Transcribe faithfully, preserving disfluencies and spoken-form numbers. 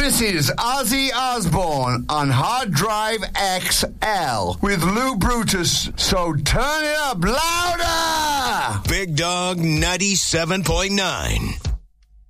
This is Ozzy Osbourne on Hard Drive X L with Lou Brutus. So turn it up louder! Big Dog ninety-seven point nine.